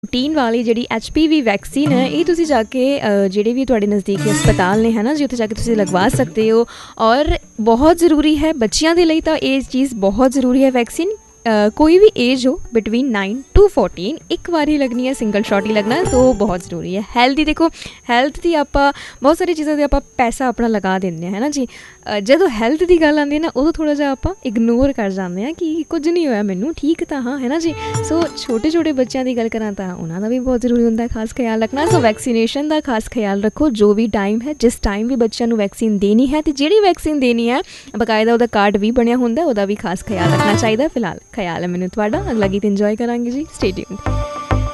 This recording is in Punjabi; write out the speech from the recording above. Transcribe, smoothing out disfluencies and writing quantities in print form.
ਰੂਟੀਨ ਵਾਲੀ ਜਿਹੜੀ HPV ਵੈਕਸੀਨ ਹੈ ਇਹ ਤੁਸੀਂ ਜਾ ਕੇ ਜਿਹੜੇ ਵੀ ਤੁਹਾਡੇ ਨਜ਼ਦੀਕੀ ਹਸਪਤਾਲ ਨੇ ਹੈ ਨਾ ਜੀ ਉੱਥੇ ਜਾ ਕੇ ਤੁਸੀਂ ਲਗਵਾ ਸਕਦੇ ਹੋ। ਔਰ ਬਹੁਤ ਜ਼ਰੂਰੀ ਹੈ ਬੱਚਿਆਂ ਦੇ ਲਈ ਤਾਂ ਇਹ ਚੀਜ਼ ਬਹੁਤ ਜ਼ਰੂਰੀ ਹੈ ਵੈਕਸੀਨ। ਕੋਈ ਵੀ ਏਜ ਹੋ ਬਿਟਵੀਨ 9 to 14 ਇੱਕ ਵਾਰ ਹੀ ਲੱਗਣੀ ਹੈ, ਸਿੰਗਲ ਸ਼ਾਟ ਹੀ ਲੱਗਣਾ, ਸੋ ਬਹੁਤ ਜ਼ਰੂਰੀ ਹੈ। ਹੈਲਥ ਦੀ ਦੇਖੋ, ਹੈਲਥ ਦੀ ਆਪਾਂ ਬਹੁਤ ਸਾਰੀ ਚੀਜ਼ਾਂ 'ਤੇ ਆਪਾਂ ਪੈਸਾ ਆਪਣਾ ਲਗਾ ਦਿੰਦੇ ਹਾਂ ਹੈ ਨਾ ਜੀ। ਜਦੋਂ ਹੈਲਥ ਦੀ ਗੱਲ ਆਉਂਦੀ ਹੈ ਨਾ ਉਦੋਂ ਥੋੜ੍ਹਾ ਜਿਹਾ ਆਪਾਂ ਇਗਨੋਰ ਕਰ ਜਾਂਦੇ ਹਾਂ ਕਿ ਕੁਝ ਨਹੀਂ ਹੋਇਆ ਮੈਨੂੰ, ਠੀਕ ਤਾਂ ਹਾਂ ਹੈ ਨਾ ਜੀ। ਸੋ ਛੋਟੇ ਛੋਟੇ ਬੱਚਿਆਂ ਦੀ ਗੱਲ ਕਰਾਂ ਤਾਂ ਉਹਨਾਂ ਦਾ ਵੀ ਬਹੁਤ ਜ਼ਰੂਰੀ ਹੁੰਦਾ ਖਾਸ ਖਿਆਲ ਰੱਖਣਾ। ਸੋ ਵੈਕਸੀਨੇਸ਼ਨ ਦਾ ਖਾਸ ਖਿਆਲ ਰੱਖੋ। ਜੋ ਵੀ ਟਾਈਮ ਹੈ, ਜਿਸ ਟਾਈਮ ਵੀ ਬੱਚਿਆਂ ਨੂੰ ਵੈਕਸੀਨ ਦੇਣੀ ਹੈ ਅਤੇ ਜਿਹੜੀ ਵੈਕਸੀਨ ਦੇਣੀ ਹੈ ਬਕਾਇਦਾ ਉਹਦਾ ਕਾਰਡ ਵੀ ਬਣਿਆ ਹੁੰਦਾ, ਉਹਦਾ ਵੀ ਖਾਸ ਖਿਆਲ ਰੱਖਣਾ ਚਾਹੀਦਾ। ਫਿਲਹਾਲ ਖਿਆਲ ਹੈ ਮੈਨੂੰ ਤੁਹਾਡਾ। ਅਗਲਾ ਗੀਤ ਇੰਜੋਏ ਕਰਾਂਗੇ ਜੀ, ਸਟੇ ਟਿਊਨਡ।